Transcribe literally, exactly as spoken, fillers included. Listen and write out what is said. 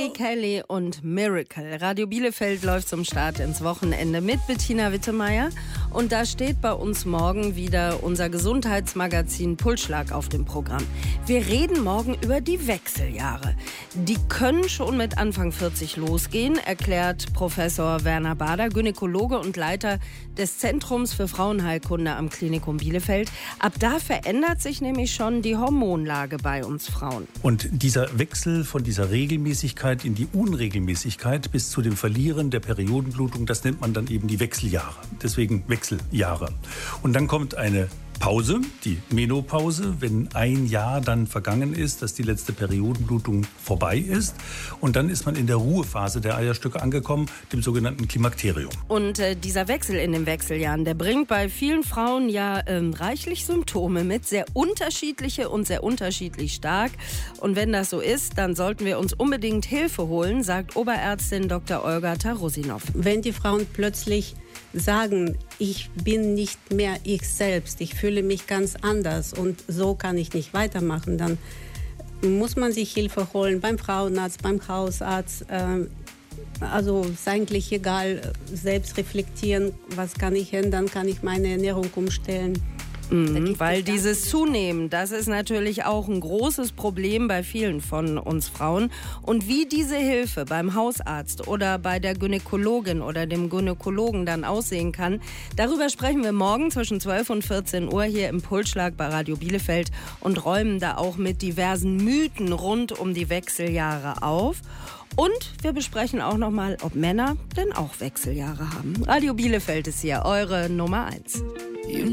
Jenny Kelly und Miracle. Radio Bielefeld läuft zum Start ins Wochenende mit Bettina Wittemeyer. Und da steht bei uns morgen wieder unser Gesundheitsmagazin Pulsschlag auf dem Programm. Wir reden morgen über die Wechseljahre. Die können schon mit Anfang vierzig losgehen, erklärt Professor Werner Bader, Gynäkologe und Leiter des Zentrums für Frauenheilkunde am Klinikum Bielefeld. Ab da verändert sich nämlich schon die Hormonlage bei uns Frauen. Und dieser Wechsel von dieser Regelmäßigkeit in die Unregelmäßigkeit bis zu dem Verlieren der Periodenblutung, das nennt man dann eben die Wechseljahre. Deswegen Wechseljahre. Und dann kommt eine Pause, die Menopause, wenn ein Jahr dann vergangen ist, dass die letzte Periodenblutung vorbei ist. Und dann ist man in der Ruhephase der Eierstöcke angekommen, dem sogenannten Klimakterium. Und äh, dieser Wechsel in den Wechseljahren, der bringt bei vielen Frauen ja ähm, reichlich Symptome mit, sehr unterschiedliche und sehr unterschiedlich stark. Und wenn das so ist, dann sollten wir uns unbedingt Hilfe holen, sagt Oberärztin Doktor Olga Tarusinov. Wenn die Frauen plötzlich sagen, ich bin nicht mehr ich selbst, ich fühle mich ganz anders und so kann ich nicht weitermachen, dann muss man sich Hilfe holen beim Frauenarzt, beim Hausarzt. Also ist eigentlich egal, selbst reflektieren, was kann ich ändern, kann ich meine Ernährung umstellen. Mhm, weil dieses Zunehmen, das ist natürlich auch ein großes Problem bei vielen von uns Frauen. Und wie diese Hilfe beim Hausarzt oder bei der Gynäkologin oder dem Gynäkologen dann aussehen kann, darüber sprechen wir morgen zwischen zwölf und vierzehn Uhr hier im Pulsschlag bei Radio Bielefeld und räumen da auch mit diversen Mythen rund um die Wechseljahre auf. Und wir besprechen auch nochmal, ob Männer denn auch Wechseljahre haben. Radio Bielefeld ist hier eure Nummer eins.